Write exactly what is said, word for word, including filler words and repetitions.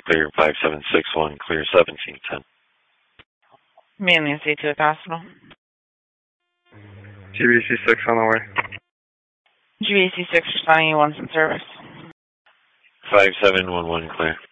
clear, five seven six one, clear seventeen ten. Mainly C to the hospital. G B C six on the way. G B C six responding, you want some service. five seven one one, clear.